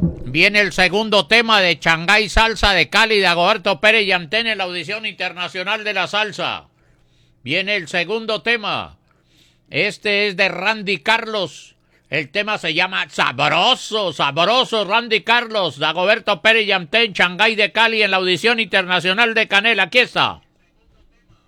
Viene el segundo tema de Shanghái Salsa de Cali, de Dagoberto Pérez Yantén en la audición internacional de la salsa. Viene el segundo tema. Este es de Randy Carlos. El tema se llama Sabroso, Sabroso, Randy Carlos, Dagoberto Pérez Yantén, Shanghái de Cali en la audición internacional de Canela. Aquí está.